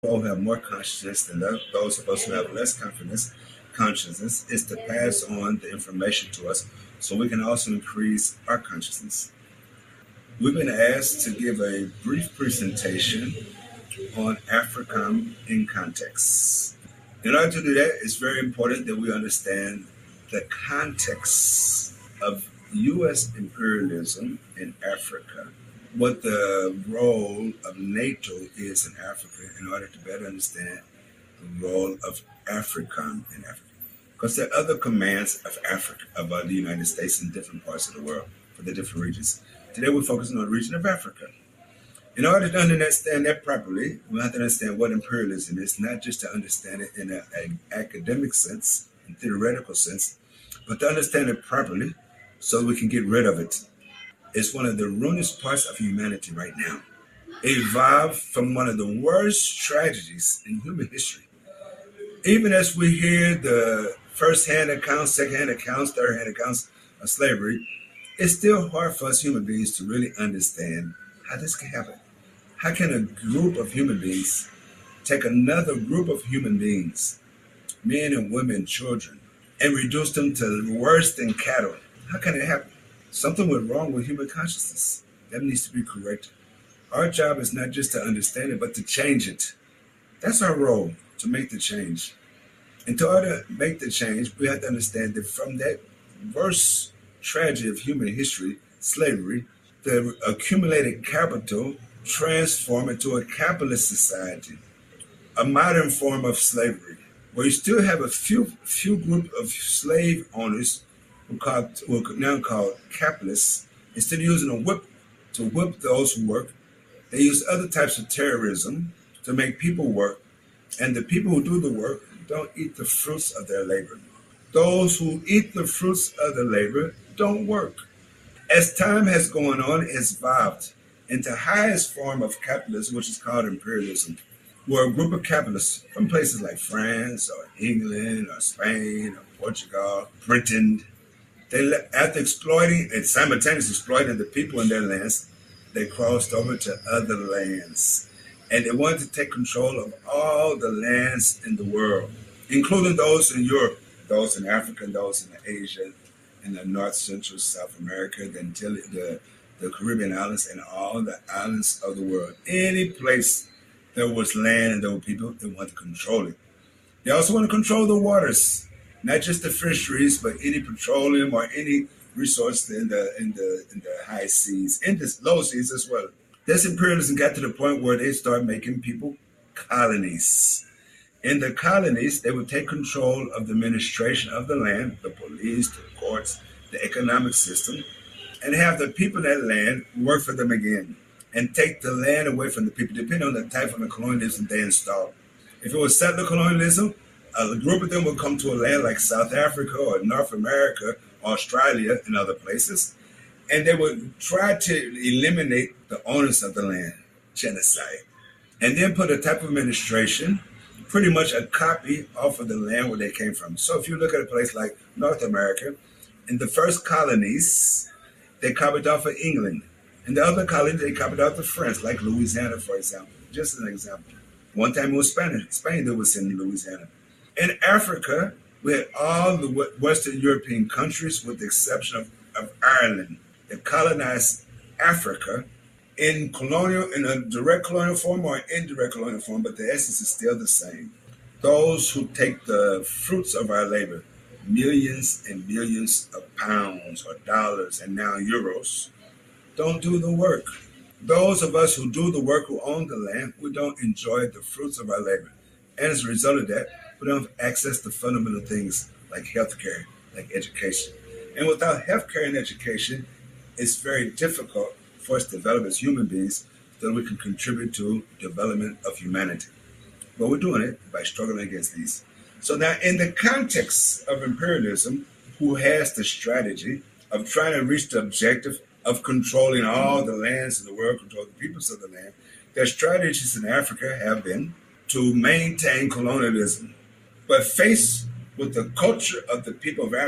who have more consciousness than those of us who have less consciousness is to pass on the information to us so we can also increase our consciousness. We've been asked to give a brief presentation on AFRICOM in context. In order to do that, it's very important that we understand the context of U.S. imperialism in Africa, what the role of NATO is in Africa in order to better understand the role of AFRICOM in Africa. Because there are other commands of Africa, of the United States in different parts of the world for the different regions. Today we're focusing on the region of Africa. In order to understand that properly, we have to understand what imperialism is, not just to understand it in an academic sense, in theoretical sense, but to understand it properly so we can get rid of it. It's one of the ruinous parts of humanity right now. It evolved from one of the worst tragedies in human history. Even as we hear the first-hand accounts, second-hand accounts, third-hand accounts of slavery, it's still hard for us human beings to really understand how this can happen. How can a group of human beings take another group of human beings, men and women, children, and reduce them to worse than cattle? How can it happen? Something went wrong with human consciousness. That needs to be corrected. Our job is not just to understand it, but to change it. That's our role, to make the change. And to order to make the change, we have to understand that from that worst tragedy of human history, slavery, the accumulated capital transformed into a capitalist society, a modern form of slavery, where you still have a few group of slave owners who are now called capitalists. Instead of using a whip to whip those who work, they use other types of terrorism to make people work. And the people who do the work don't eat the fruits of their labor. Those who eat the fruits of the labor don't work. As time has gone on, it's evolved into the highest form of capitalism, which is called imperialism, where a group of capitalists from places like France or England or Spain or Portugal, Britain, after exploiting and simultaneously exploiting the people in their lands, they crossed over to other lands. And they wanted to take control of all the lands in the world, including those in Europe, those in Africa, and those in Asia, in the North, Central, South America, the Caribbean islands, and all the islands of the world. Any place there was land and there were people, they want to control it. They also want to control the waters, not just the fisheries, but any petroleum or any resource in the high seas, in the low seas as well. This imperialism got to the point where they started making people colonies. In the colonies, they would take control of the administration of the land, the police, the courts, the economic system, and have the people in that land work for them again and take the land away from the people, depending on the type of colonialism they installed. If it was settler colonialism, a group of them would come to a land like South Africa or North America, Australia, and other places, and they would try to eliminate the owners of the land, genocide, and then put a type of administration, pretty much a copy off of the land where they came from. So if you look at a place like North America, in the first colonies, they copied off of England. In the other colonies, they copied off of France, like Louisiana, for example. Just an example. One time it was Spain that was in Louisiana. In Africa, we had all the Western European countries, with the exception of Ireland, that colonized Africa in a direct colonial form or indirect colonial form, but the essence is still the same. Those who take the fruits of our labor, millions and millions of pounds or dollars and now euros, don't do the work. Those of us who do the work, who own the land, we don't enjoy the fruits of our labor. And as a result of that, we don't have access to fundamental things like healthcare, like education. And without healthcare and education, it's very difficult for us to develop as human beings so that we can contribute to development of humanity. But we're doing it by struggling against these. So now, in the context of imperialism, who has the strategy of trying to reach the objective of controlling all the lands in the world, control the peoples of the land, their strategies in Africa have been to maintain colonialism. But faced with the culture of the people of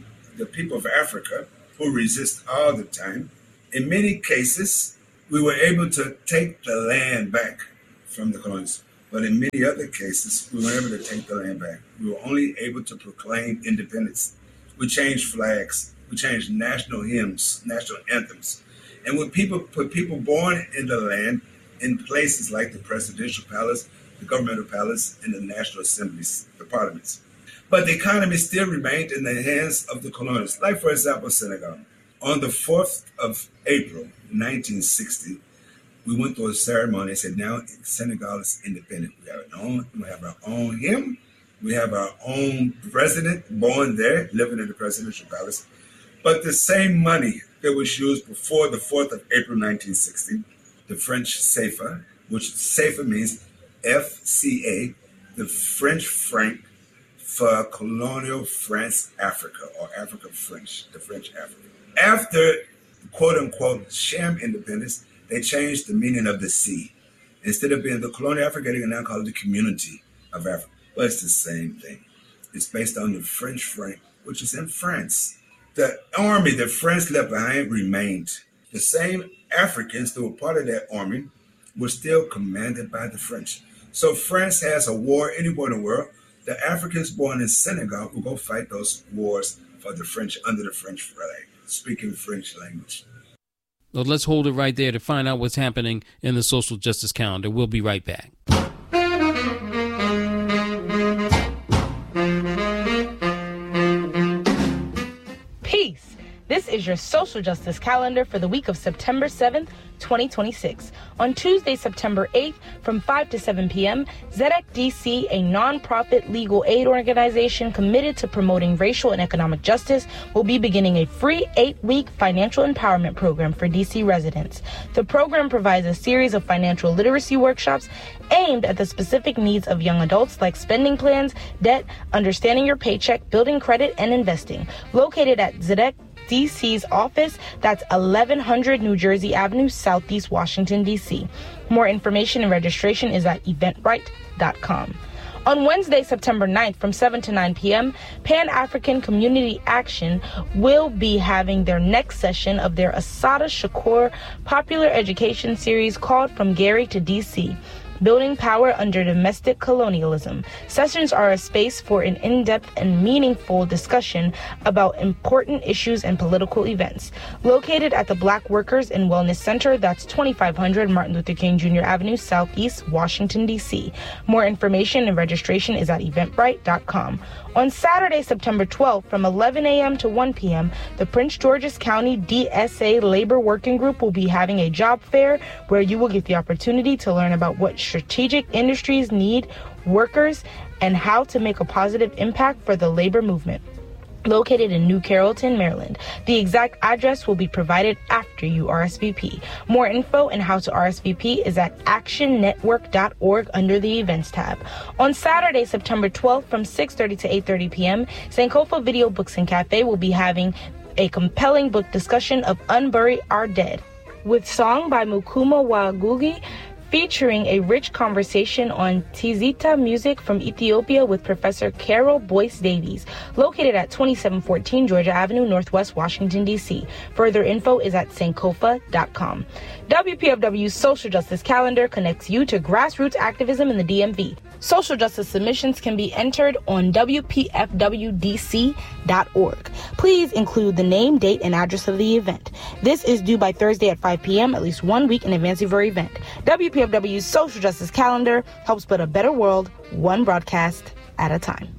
Africa, who resist all the time, in many cases, we were able to take the land back from the colonies. But in many other cases, we were able to take the land back. We were only able to proclaim independence. We changed flags. We changed national hymns, national anthems. And when people put people born in the land in places like the presidential palace, the governmental palace, and the national assemblies, the parliaments. But the economy still remained in the hands of the colonists. Like, for example, Senegal. On the 4th of April, 1960, we went through a ceremony and said, now Senegal is independent. We have our own hymn. We have our own president born there, living in the presidential palace. But the same money that was used before the 4th of April, 1960, the French CFA, which CFA means FCA, the French franc for colonial France Africa, or Africa French, the French Africa. After quote-unquote sham independence, they changed the meaning of the C. Instead of being the colonial Africa, they can now call it the community of Africa. But it's the same thing. It's based on the French franc, which is in France. The army that France left behind remained. The same Africans that were part of that army were still commanded by the French. So France has a war anywhere in the world. The Africans born in Senegal will go fight those wars for the French, under the French flag, speaking French language. Well, let's hold it right there to find out what's happening in the social justice calendar. We'll be right back. Peace. This is your social justice calendar for the week of September 7th, 2026. On Tuesday, September 8th, from 5 to 7 p.m., Zedek DC, a nonprofit legal aid organization committed to promoting racial and economic justice, will be beginning a free 8-week financial empowerment program for DC residents. The program provides a series of financial literacy workshops aimed at the specific needs of young adults, like spending plans, debt, understanding your paycheck, building credit, and investing. Located at Zedek DC's office, that's 1100 New Jersey Avenue, Southeast Washington, D.C. More information and registration is at eventbrite.com. On Wednesday, September 9th, from 7 to 9 p.m., Pan-African Community Action will be having their next session of their Assata Shakur popular education series called From Gary to D.C., Building Power Under Domestic Colonialism. Sessions are a space for an in-depth and meaningful discussion about important issues and political events. Located at the Black Workers and Wellness Center, that's 2500 Martin Luther King Jr. Avenue, Southeast Washington, D.C. More information and registration is at eventbrite.com. On Saturday, September 12th, from 11 a.m. to 1 p.m., the Prince George's County DSA Labor Working Group will be having a job fair where you will get the opportunity to learn about what strategic industries need workers and how to make a positive impact for the labor movement. Located in New Carrollton, Maryland. The exact address will be provided after you RSVP. More info and how to RSVP is at actionnetwork.org under the Events tab. On Saturday, September 12th, from 6:30 to 8:30 p.m., Sankofa Video Books and Cafe will be having a compelling book discussion of Unbury Our Dead, with song by Mukuma Wagugi, featuring a rich conversation on Tizita music from Ethiopia with Professor Carol Boyce Davies, located at 2714 Georgia Avenue, Northwest Washington, D.C. Further info is at sankofa.com. WPFW's Social Justice Calendar connects you to grassroots activism in the DMV. Social justice submissions can be entered on WPFWDC.org. Please include the name, date, and address of the event. This is due by Thursday at 5 p.m., at least 1 week in advance of your event. WPFW's Social Justice Calendar helps build a better world, one broadcast at a time.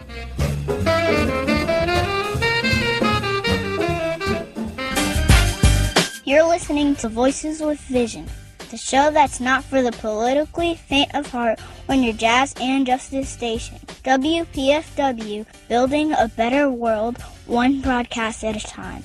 You're listening to Voices with Vision, the show that's not for the politically faint of heart on your jazz and justice station. WPFW, building a better world, one broadcast at a time.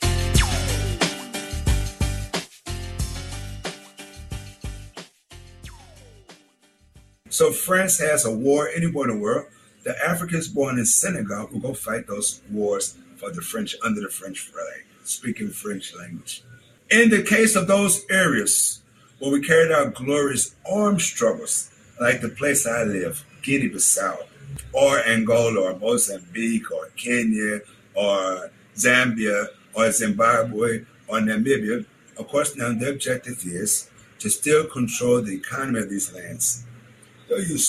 So France has a war anywhere in the world. The Africans born in Senegal will go fight those wars for the French, under the French flag, speaking French language. In the case of those areas where we carried out glorious armed struggles, like the place I live, Guinea-Bissau, or Angola, or Mozambique, or Kenya, or Zambia, or Zimbabwe, or Namibia, of course now the objective is to still control the economy of these lands. Yo, you